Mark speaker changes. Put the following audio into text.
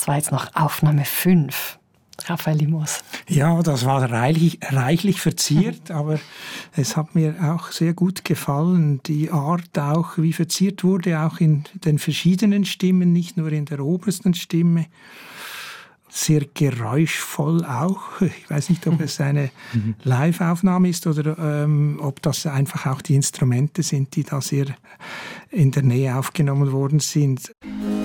Speaker 1: Das war jetzt noch Aufnahme 5. Raphael Limos.
Speaker 2: Ja, das war reichlich verziert, aber es hat mir auch sehr gut gefallen, die Art auch, wie verziert wurde, auch in den verschiedenen Stimmen, nicht nur in der obersten Stimme. Sehr geräuschvoll auch. Ich weiß nicht, ob es eine Live-Aufnahme ist oder ob das einfach auch die Instrumente sind, die da sehr in der Nähe aufgenommen worden sind.